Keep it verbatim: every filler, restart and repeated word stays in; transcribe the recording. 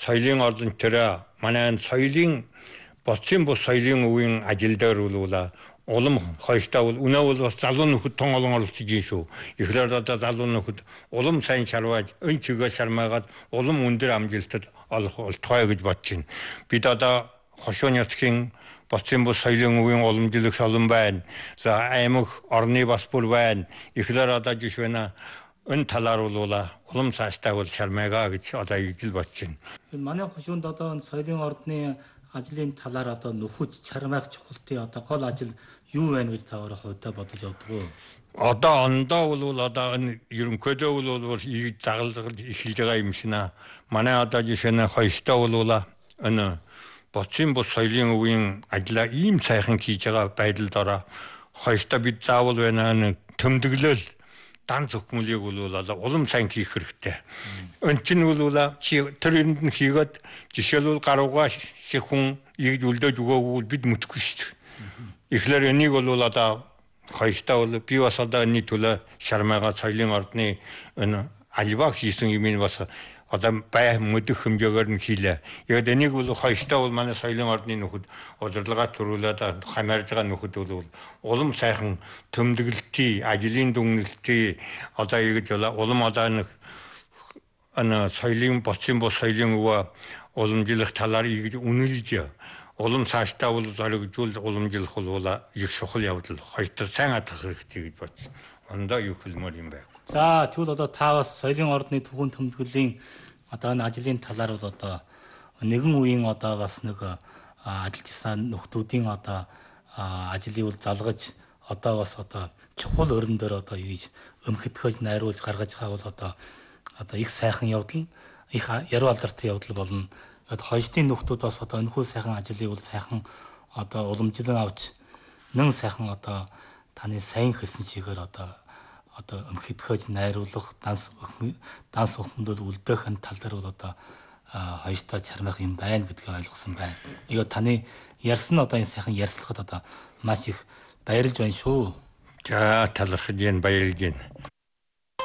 соёлын ордон дээр манай соёлын боцын бус соёлын үеийн ажил дээр бол улам хойштой бол үнэ бол бас залуу нөхөд тон олон оролцож юм шүү. Ихлээр одоо залуу нөхөд улам сайн шарваад өн чигээ шармаагаад улам өндөр амжилтад олох болтгой гэж бодож байна. Бид одоо хошуу нутгийн боцын бус соёлын үеийн уламжлалт олон байна. За аймаг орны бас бүр байна. Ихлээр одоо жишээ нь өн талаар бол улам цааштай бол шармаагаа гэж одоо ижил бодож байна. Манай хошуунд одоо соёлын ордны ажлын талаар одоо нөхөж чармайх чухалтай одоо гол ажил юу байна гэж та өөрөө хувьдаа бодож явдаг уу? Одоо ондоо бол одоо энэ ерөнхийдөө бол ийг загалгал эхэлж байгаа юм шина. Манай одоо жишээ нь хойштой бол энэ боцын бус соёлын үеийн ажлаа ийм сайхан хийж байгаа байдалд ороо хойштой бид заавал байна төмдөглөл дан зөвхмөлийг бол улам сайн хийх хэрэгтэй. Өн чинь бол чи тэр энд нь хийгээд жишээлбэл гаруугаа шиг хүн ийгд үлдээж өгөөгүй бид мэдхгүй шүү дээ. Ихлээр энийг бол одоо хойштой бол би бас одоо энэ төлөө шармаагаа соёлын ордны энэ альбаг хийсэн юм бас одоо бай мэдэх хэмжээгээр нь хийлээ. Яг энийг бол хойштой бол манай соёлын ордны нөхөд удирдлага төрүүлээд хамаарж байгаа нөхөд бол улам сайхан төмдөглөлтий, ажлын дүгнэлтий одоо ингэж улам одоо нэг ана соёлын боцын бос соёлын өвөө уламжлах талаар ингэж үнэлж улам цаашдаа бол зоригжуул уламжлах бол их чухал явдал хойштой сайн хадгалах хэрэгтэй гэж бодсон. Ондоо юу хэлмээр юм бэ? За тэгвэл одоо та бас соёлын ордны түүхэн төмтгөлийн одоо энэ ажлын талаар бол одоо нэгэн үеийн одоо бас нэг ажиллаж исэн нөхдүүдийн одоо ажлыг бол залгаж одоо бас одоо чухал өрн дээр одоо хийж өмхөтгөж найруулж гаргаж байгаа бол одоо одоо их сайхан явдал их яруу алдартай явдал болно. Хойштын нөхдүүд бас одоо энэхүү сайхан ажлыг бол сайхан одоо уламжлан авч нэн сайхан одоо таны сайн хэлсэн чигээр одоо одоо өмхөтгөж найруулах данс данс өхмөдөл үлдээх тал дээр бол одоо хойштой чармах юм байна гэдгийг ойлгосон байна. Яг таны ярьсан одоо энэ сайхан ярьцлагад одоо маш их баярлж байна шүү. За талархаж байна, баярлж байна.